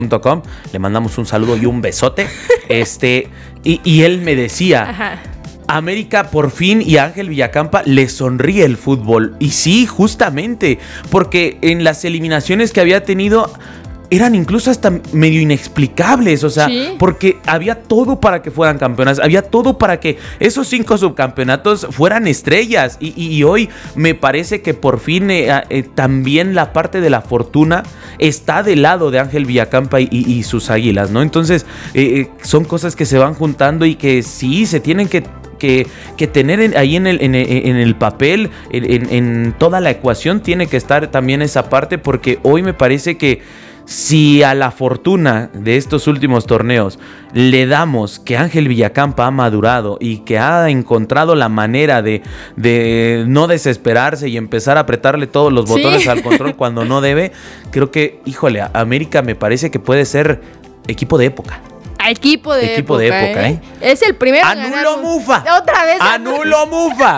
.com, le mandamos un saludo y un besote. Y él me decía, ajá, América por fin y a Ángel Villacampa le sonríe el fútbol. Y sí, justamente, porque en las eliminaciones que había tenido eran incluso hasta medio inexplicables, o sea, ¿sí? Porque había todo para que fueran campeonas, había todo para que esos 5 subcampeonatos fueran estrellas, y hoy me parece que por fin también la parte de la fortuna está del lado de Ángel Villacampa y sus Águilas, ¿no? Entonces, son cosas que se van juntando y que sí, se tienen que tener ahí en el papel, en toda la ecuación tiene que estar también esa parte, porque hoy me parece que si a la fortuna de estos últimos torneos le damos que Ángel Villacampa ha madurado y que ha encontrado la manera de no desesperarse y empezar a apretarle todos los botones, ¿sí?, al control cuando no debe, creo que, híjole, América me parece que puede ser equipo de época. Equipo de época, ¿eh? Es el primero. ¡Anulo Mufa! ¡Otra vez! ¡Anulo Mufa!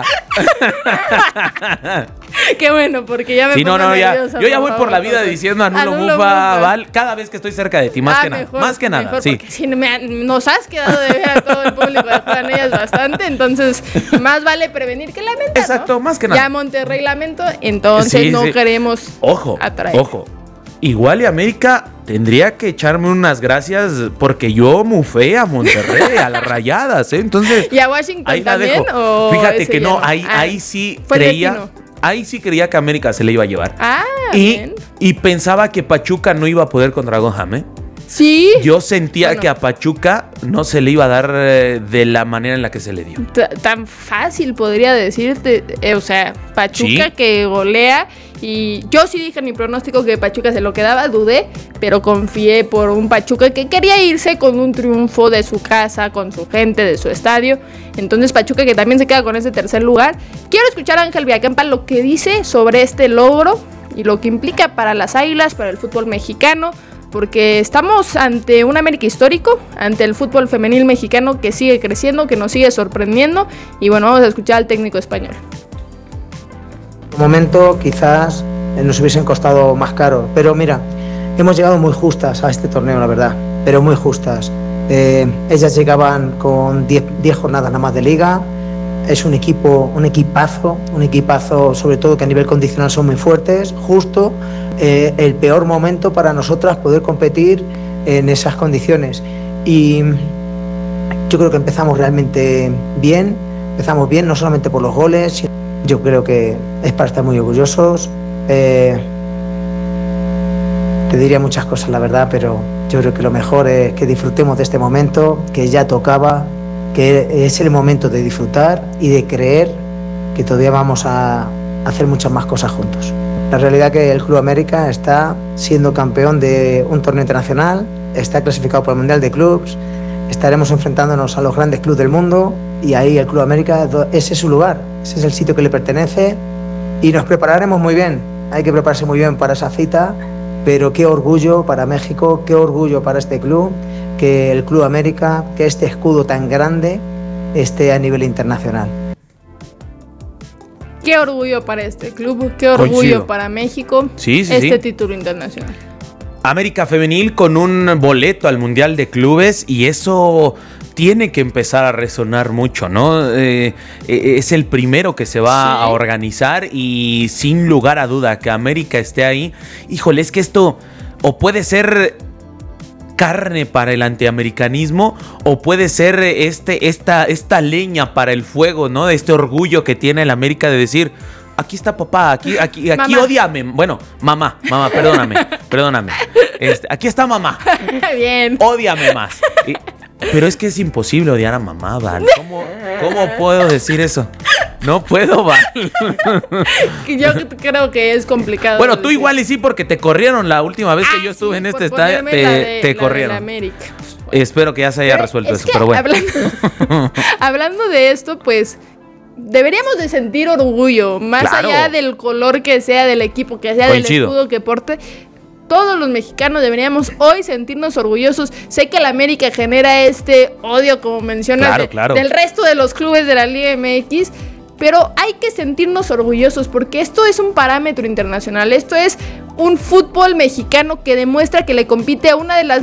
Qué bueno, porque ya me pongo nerviosa. Yo ya voy por la vida diciendo anulo Mufa, Val, cada vez que estoy cerca de ti, más que nada. Más que nada, sí. Porque si nos has quedado de ver a todo el público de Juan Ellas bastante, entonces más vale prevenir que lamentar. Exacto, ¿no? Más que nada. Ya Monterrey lamento, entonces sí, no queremos atraer. Ojo. Igual y América tendría que echarme unas gracias porque yo mufé a Monterrey, a las Rayadas, ¿eh? Entonces, ¿y a Washington también? ¿O fíjate que no, ahí sí creía. Destino. Ahí sí creía que América se le iba a llevar. Y pensaba que Pachuca no iba a poder contra Goham, ¿eh? Sí. Yo sentía que a Pachuca no se le iba a dar de la manera en la que se le dio. Tan fácil podría decirte, o sea, Pachuca, ¿sí?, que golea. Y yo sí dije en mi pronóstico que Pachuca se lo quedaba, dudé, pero confié por un Pachuca que quería irse con un triunfo de su casa, con su gente, de su estadio. Entonces Pachuca que también se queda con ese tercer lugar. Quiero escuchar a Ángel Villacampa lo que dice sobre este logro y lo que implica para las Águilas, para el fútbol mexicano, porque estamos ante un América histórico, ante el fútbol femenil mexicano que sigue creciendo, que nos sigue sorprendiendo. Y bueno, vamos a escuchar al técnico español. En un momento quizás nos hubiesen costado más caro, pero mira, hemos llegado muy justas a este torneo, la verdad, pero muy justas. Ellas llegaban con 10 jornadas nada más de liga. Es un equipazo, sobre todo que a nivel condicional son muy fuertes, justo el peor momento para nosotras poder competir en esas condiciones. Y yo creo que empezamos realmente bien, no solamente por los goles, sino yo creo que es para estar muy orgullosos. Te diría muchas cosas, la verdad, pero yo creo que lo mejor es que disfrutemos de este momento, que ya tocaba, que es el momento de disfrutar y de creer que todavía vamos a hacer muchas más cosas juntos. La realidad es que el Club América está siendo campeón de un torneo internacional, está clasificado para el Mundial de Clubs, estaremos enfrentándonos a los grandes clubes del mundo y ahí el Club América, ese es su lugar, ese es el sitio que le pertenece y nos prepararemos muy bien. Hay que prepararse muy bien para esa cita, pero qué orgullo para México, qué orgullo para este club, que el Club América, que este escudo tan grande esté a nivel internacional. Qué orgullo para este club, qué orgullo para México, título internacional. América Femenil con un boleto al Mundial de Clubes y eso tiene que empezar a resonar mucho, ¿no? Es el primero que se va a organizar y sin lugar a duda que América esté ahí. Híjole, es que esto o puede ser carne para el antiamericanismo o puede ser esta leña para el fuego, ¿no? De este orgullo que tiene el América de decir, aquí está papá, aquí ódiame. Bueno, mamá, perdóname. Aquí está mamá. Bien. Ódiame más. Pero es que es imposible odiar a mamá, Val. ¿Cómo puedo decir eso? No puedo, Val. Yo creo que es complicado. Bueno, tú igual y sí, porque te corrieron la última vez que yo estuve en este estadio. Te corrieron. América. Espero que ya se haya resuelto eso, pero bueno. Hablando de esto, pues deberíamos de sentir orgullo, más allá del color que sea del equipo, que sea del escudo que porte. Todos los mexicanos deberíamos hoy sentirnos orgullosos. Sé que la América genera este odio, como mencionas, del resto de los clubes de la Liga MX, pero hay que sentirnos orgullosos porque esto es un parámetro internacional, esto es un fútbol mexicano que demuestra que le compite a una de las